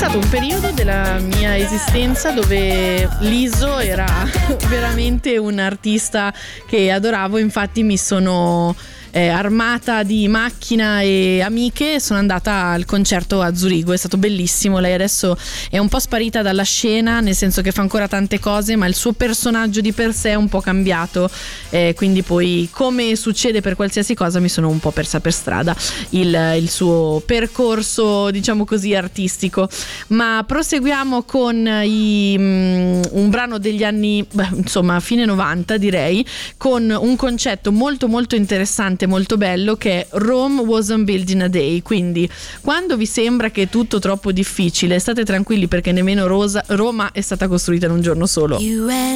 stato un periodo della mia esistenza dove Lizzo era veramente un artista che adoravo, infatti mi sono armata di macchina e amiche, sono andata al concerto a Zurigo, è stato bellissimo. Lei adesso è un po' sparita dalla scena, nel senso che fa ancora tante cose, ma il suo personaggio di per sé è un po' cambiato, quindi poi, come succede per qualsiasi cosa, mi sono un po' persa per strada il suo percorso, diciamo così, artistico. Ma proseguiamo con un brano degli anni, insomma fine 90 direi, con un concetto molto molto interessante, molto bello, che è Rome wasn't built in a day. Quindi quando vi sembra che è tutto troppo difficile, state tranquilli, perché nemmeno Roma è stata costruita in un giorno solo.